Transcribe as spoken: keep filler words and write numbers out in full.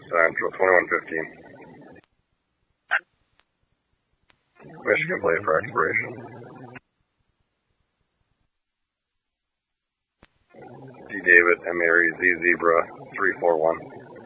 Central, twenty-one fifteen. Michigan plate for expiration. D. David, M. Mary, Z. Zebra, three four one.